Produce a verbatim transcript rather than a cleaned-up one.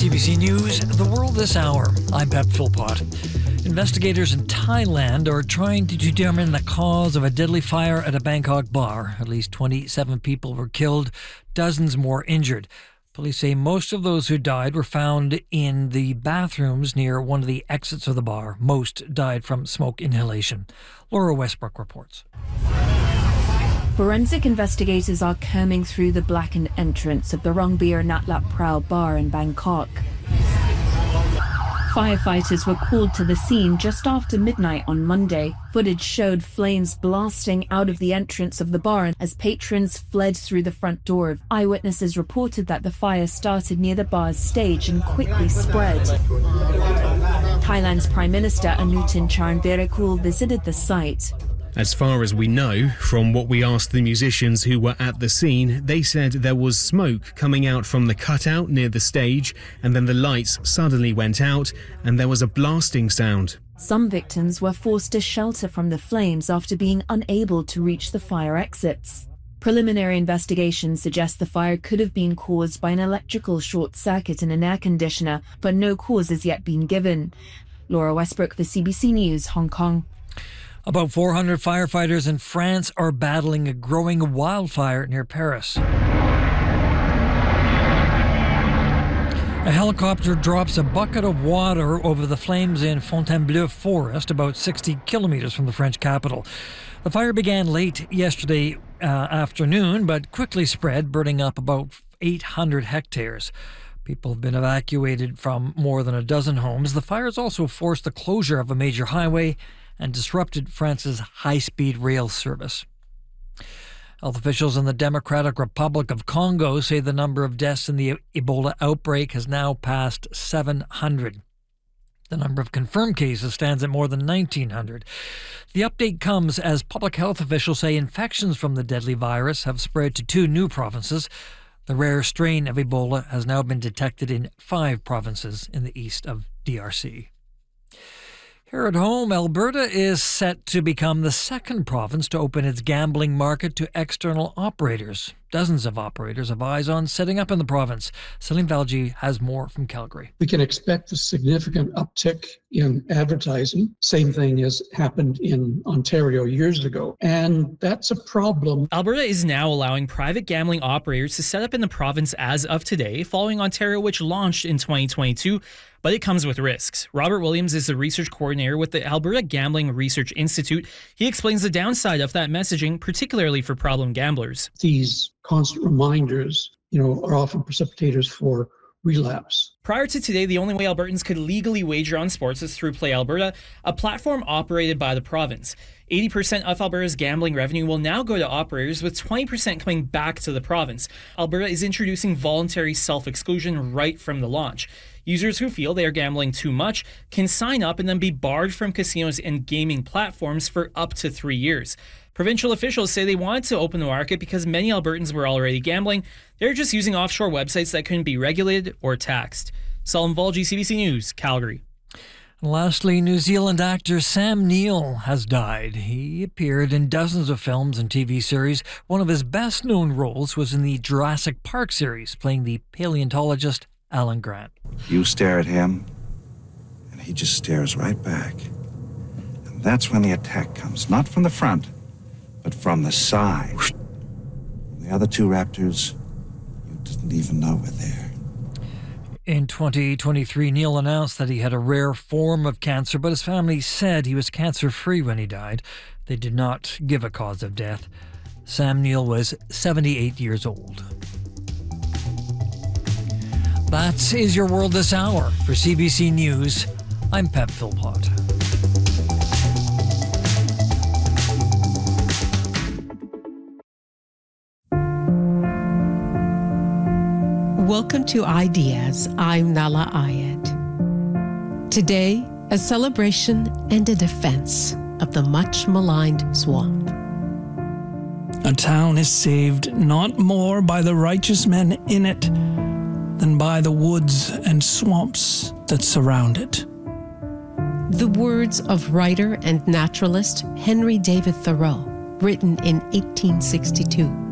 C B C News, The World This Hour. I'm Pep Philpott. Investigators in Thailand are trying to determine the cause of a deadly fire at a Bangkok bar. At least twenty-seven people were killed, dozens more injured. Police say most of those who died were found in the bathrooms near one of the exits of the bar. Most died from smoke inhalation. Laura Westbrook reports. Forensic investigators are combing through the blackened entrance of the Rongbir Nat Lap Prao bar in Bangkok. Firefighters were called to the scene just after midnight on Monday. Footage showed flames blasting out of the entrance of the bar as patrons fled through the front door. Eyewitnesses reported that the fire started near the bar's stage and quickly spread. Thailand's Prime Minister Anutin Charnvirakul visited the site. As far as we know, from what we asked the musicians who were at the scene, they said there was smoke coming out from the cutout near the stage, and then the lights suddenly went out and there was a blasting sound. Some victims were forced to shelter from the flames after being unable to reach the fire exits. Preliminary investigations suggest the fire could have been caused by an electrical short circuit in an air conditioner, but no cause has yet been given. Laura Westbrook for C B C News, Hong Kong. About four hundred firefighters in France are battling a growing wildfire near Paris. A helicopter drops a bucket of water over the flames in Fontainebleau forest, about sixty kilometres from the French capital. The fire began late yesterday uh, afternoon, but quickly spread, burning up about eight hundred hectares. People have been evacuated from more than a dozen homes. The fire has also forced the closure of a major highway and disrupted France's high-speed rail service. Health officials in the Democratic Republic of Congo say the number of deaths in the Ebola outbreak has now passed seven hundred. The number of confirmed cases stands at more than nineteen hundred. The update comes as public health officials say infections from the deadly virus have spread to two new provinces. The rare strain of Ebola has now been detected in five provinces in the east of D R C. Here at home, Alberta is set to become the second province to open its gambling market to external operators. Dozens of operators have eyes on setting up in the province. Salim Valji has more from Calgary. We can expect a significant uptick in advertising. Same thing has happened in Ontario years ago, and that's a problem. Alberta is now allowing private gambling operators to set up in the province as of today, following Ontario, which launched in twenty twenty-two. But it comes with risks. Robert Williams is the research coordinator with the Alberta Gambling Research Institute. He explains the downside of that messaging, particularly for problem gamblers. These constant reminders, you know, are often precipitators for relapse. Prior to today, the only way Albertans could legally wager on sports is through Play Alberta, a platform operated by the province. eighty percent of Alberta's gambling revenue will now go to operators, with twenty percent coming back to the province. Alberta is introducing voluntary self-exclusion right from the launch. Users who feel they are gambling too much can sign up and then be barred from casinos and gaming platforms for up to three years. Provincial officials say they wanted to open the market because many Albertans were already gambling. They're just using offshore websites that couldn't be regulated or taxed. Salim Valji, C B C News, Calgary. And lastly, New Zealand actor Sam Neill has died. He appeared in dozens of films and T V series. One of his best-known roles was in the Jurassic Park series, playing the paleontologist Alan Grant. You stare at him, and he just stares right back. And that's when the attack comes, not from the front, but from the side. The other two raptors, you didn't even know were there. In twenty twenty-three, Neill announced that he had a rare form of cancer, but his family said he was cancer-free when he died. They did not give a cause of death. Sam Neill was seventy-eight years old. That is your World This Hour. For C B C News, I'm Pep Philpott. Welcome to Ideas. I'm Nala Ayed. Today, a celebration and a defense of the much-maligned swamp. A town is saved not more by the righteous men in it than by the woods and swamps that surround it. The words of writer and naturalist Henry David Thoreau, written in eighteen sixty-two.